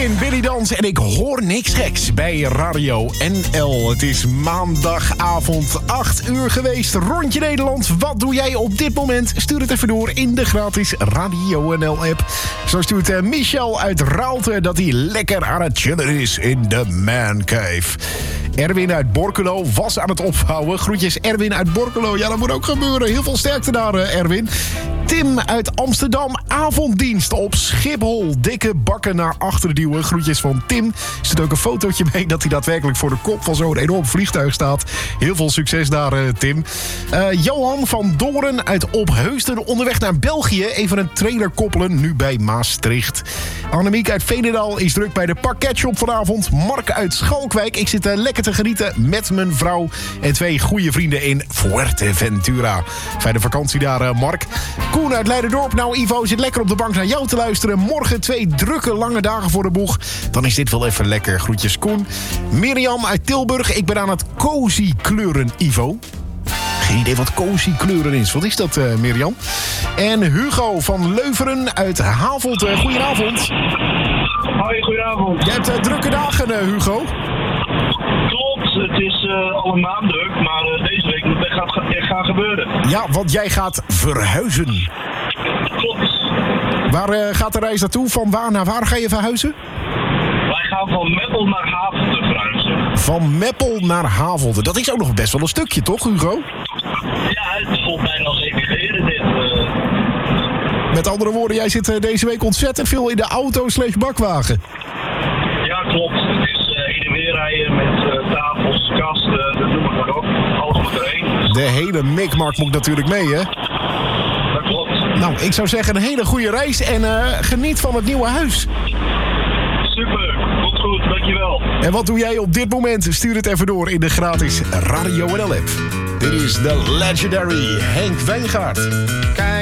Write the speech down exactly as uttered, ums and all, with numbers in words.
in Billy Dans en ik hoor niks geks bij Radio N L. Het is maandagavond acht uur geweest. Rondje Nederland, wat doe jij op dit moment? Stuur het even door in de gratis Radio N L-app. Zo stuurt uh, Michel uit Raalte dat hij lekker aan het chillen is in de Man Cave. Erwin uit Borculo was aan het opvouwen. Groetjes Erwin uit Borculo. Ja, dat moet ook gebeuren. Heel veel sterkte daar, uh, Erwin. Tim uit Amsterdam, avonddienst op Schiphol. Dikke bakken naar achteren duwen. Groetjes van Tim. Er zit ook een fotootje mee dat hij daadwerkelijk voor de kop van zo'n enorm vliegtuig staat. Heel veel succes daar, uh, Tim. Uh, Johan van Doren uit Opheusden, onderweg naar België. Even een trailer koppelen, nu bij Maastricht. Annemiek uit Veenendaal is druk bij de pakketshop vanavond. Mark uit Schalkwijk. Ik zit uh, lekker te genieten met mijn vrouw en twee goede vrienden in Fuerteventura. Fijne vakantie daar, uh, Mark. Koen uit Leiderdorp. Nou, Ivo zit lekker op de bank naar jou te luisteren. Morgen twee drukke lange dagen voor de boeg. Dan is dit wel even lekker. Groetjes, Koen. Mirjam uit Tilburg. Ik ben aan het cozy kleuren, Ivo. Geen idee wat cozy kleuren is. Wat is dat, uh, Mirjam? En Hugo van Leuveren uit Havelt. Uh, goedenavond. Hoi, goedenavond. Jij hebt uh, drukke dagen, uh, Hugo. Klopt, het is uh, al een maand druk, maar uh, deze week moet het gaat, echt gaan gebeuren. Ja, want jij gaat verhuizen. Klopt. Waar uh, gaat de reis naartoe? Van waar naar waar ga je verhuizen? Wij gaan van Meppel naar Havelte verhuizen. Van Meppel naar Havelte. Dat is ook nog best wel een stukje, toch, Hugo? Ja, het voelt bijna als even geleden dit. Uh... Met andere woorden, jij zit uh, deze week ontzettend veel in de auto slash bakwagen. Ja, klopt. Het is uh, heen en weer rijden met uh, tafels, kasten, dat noem ik maar op. Alles moet erheen. De hele mikmak moet natuurlijk mee, hè? Dat klopt. Nou, ik zou zeggen een hele goede reis en uh, geniet van het nieuwe huis. Super, komt goed, dankjewel. En wat doe jij op dit moment? Stuur het even door in de gratis Radio N L app. Dit is de legendary Henk Wijngaard. Kijk.